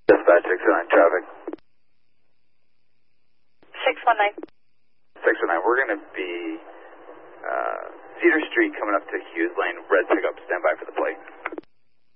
Dispatch 619 traffic. 619. 619, we're going to be Cedar Street coming up to Hughes Lane. Red pickup, stand by for the plate.